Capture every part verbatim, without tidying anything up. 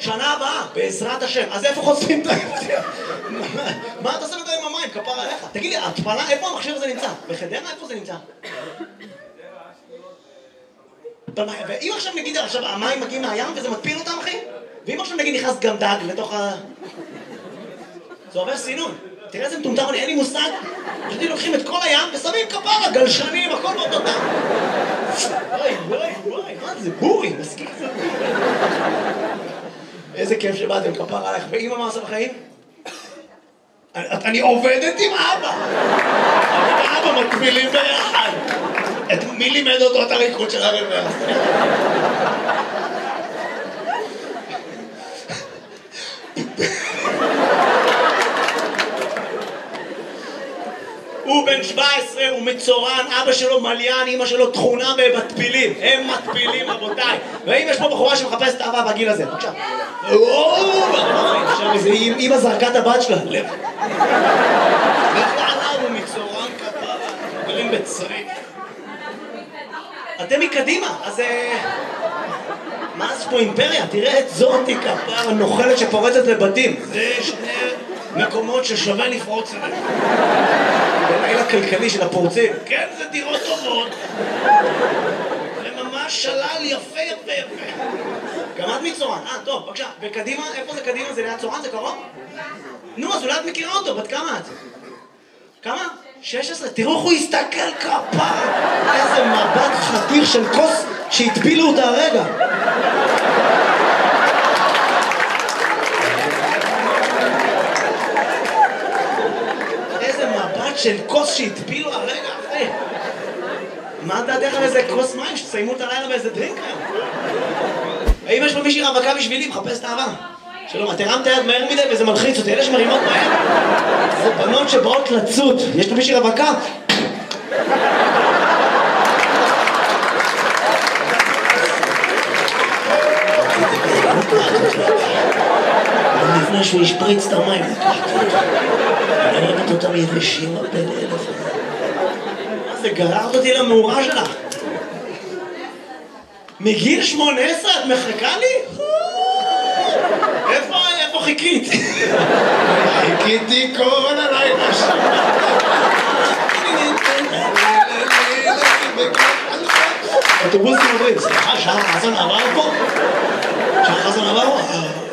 שנה הבאה, בעזרת השם. אז איפה חושפים את ה... מה אתה עושה לו עם המים? כפר עליך. תגיד לי, התפלה, איפה המכשיר הזה נמצא? בחדרה? איפה זה נמצא? ואם עכשיו נגיד, עכשיו המים מגיעים מהים וזה מטפיל אותם, אחי? ואם עכשיו נגיד נכנס גם דג לתוך ה... זה עובר סינון. תראה איזה מטומטם, אין לי מושג. פשוט לוקחים את כל הים ושמים כפרה, גלשנים, הכל באותו דם. וואי, וואי, וואי, מה זה? בורי, מסכים. איזה כיף שבאתם, כפרה עליך. ואמא מה עושה בחיים? אני עובדת עם אבא. אני ואבא מטפילים ביחד. מי לימד אותו את הריקוד של הרב ביחד? הוא בן שבע עשרה, הוא מצורן, אבא שלו מליין, אמא שלו תכונה ומטפילים. הם מטפילים, רבותיי. ואם יש פה בחורה שמחפשת את אהבה בגיל הזה, בבקשה. עכשיו איזה אמא זרקה את הבת שלה. לב. לב לעליו, הוא מצורן כפרה. גרים בצריק. אתם מקדימה, אז... מה זה פה אימפריה? תראה את זאתי כפרה הנוכלת שפורצת לבתים. זה שני מקומות ששווה לפרוץ אליהם. בלילה כלכלי של הפורצים. כן, זה דירות טובות. זה ממש שלל יפה יפה יפה. גם את מצורן. אה, טוב, בבקשה. וקדימה, איפה זה קדימה? זה ליד צורן? זה קרוב? נו, אז אולי את מכירה אותו. בת כמה את? כמה? שש עשרה. תראו איך הוא הסתכל כפרה. איזה מבט חתיך של כוס שהטפילו אותה הרגע. של כוס שהטפילו הרגע, אחי. מה דעתך על איזה כוס מים שתסיימו את הלילה באיזה דרינק היום? האם יש פה מישהי רווקה בשבילי? מחפש את האהבה. שלום, את הרמת יד מהר מדי וזה מלחיץ אותי. אלה שמרימות מהר זה בנות שבאות לצוד. יש פה מישהי רווקה? לפני שהוא ישפריץ את המים. אני אוהבת אותם יבשים הרבה לאלף. מה זה, גררת אותי למאורה שלך? מגיל שמונה עשרה את מחכה לי? איפה, איפה חיכית? חיכיתי כל הלילה שם. אוטובוסים עוברים, סליחה, שעה חזון עבר פה? שעה חזון עבר פה?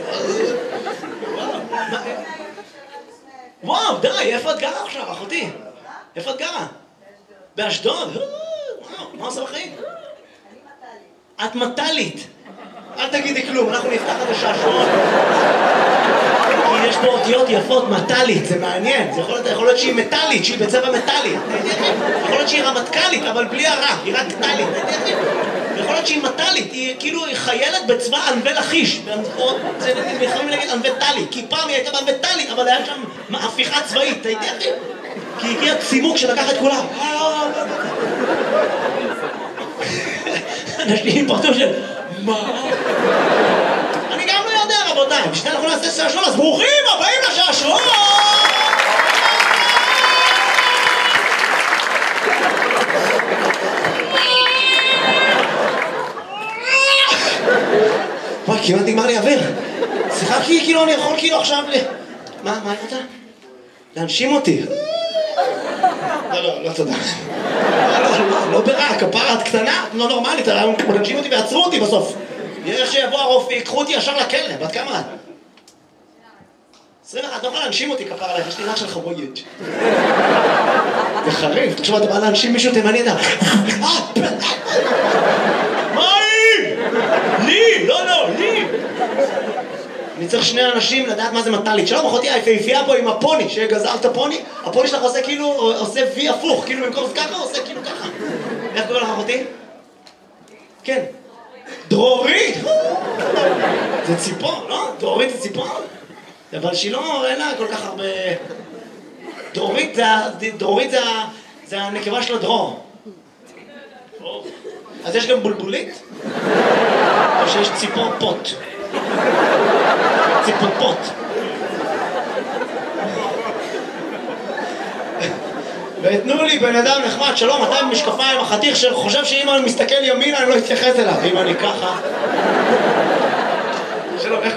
וואו, די, איפה את גרה עכשיו, אחותי? איפה את גרה? באשדוד? וואו, מה עושה בחיים? את מטלית. אל תגידי כלום, אנחנו נפתח את השעשועון. כי יש פה אותיות יפות, מטלית, זה מעניין. זה יכול להיות שהיא מטלית, שהיא בצבע מטלי. יכול להיות שהיא רמטכלית, אבל בלי הרע, היא רק טלית. יכול להיות שהיא מטלית, היא כאילו חיילת בצבא ענבי לכיש. זה יכולים להגיד ענבי טלי, כי פעם היא הייתה בענבי טלית, אבל היה שם הפיכה צבאית, אתה יודע אחי? כי הגיע צימוק שלקח את כולם. אנשים פרטו של... מה? אני גם לא יודע, רבותיי. בשביל אנחנו נעשה שעשועון, אז ברוכים הבאים לשעשועון! וואי, כמעט נגמר לי אוויר. סליחה, כי כאילו אני יכול כאילו עכשיו ל... מה, מה אתה? להנשים אותי. לא, לא, לא תודה. לא, לא, לא, לא ברע, כפרה, את קטנה, לא נורמלית, להנשים אותי ועצרו אותי בסוף. יש שיבוא הרופא, יקחו אותי ישר לכלא, בת כמה את? עשרים ואחת, לא יכולה להנשים אותי כפרה עליך, יש לי ריח של חבויץ'. זה חריף, תחשוב, אתה בא להנשים מישהו תימני, אתה... מה היא? לי, לא, לא, לי. אני צריך שני אנשים לדעת מה זה מטלית. שלום, אחותי היפהפייה פה עם הפוני, שגזל את הפוני, הפוני שלך עושה כאילו, עושה וי הפוך, כאילו במקום זה ככה, עושה כאילו ככה. איך קורא לך אחותי? כן. דרורית! זה ציפור, לא? דרורית זה ציפור? אבל שהיא לא, אין לה כל כך הרבה... דרורית זה, דרורית זה, זה הנקבה של הדרור. אז יש גם בולבולית? או שיש ציפור פוט? ציפור פוט. ותנו לי בן אדם נחמד, שלום, אתה עם משקפיים, החתיך שחושב שאם אני מסתכל ימינה אני לא אתייחס אליו, אם אני ככה. שלום, איך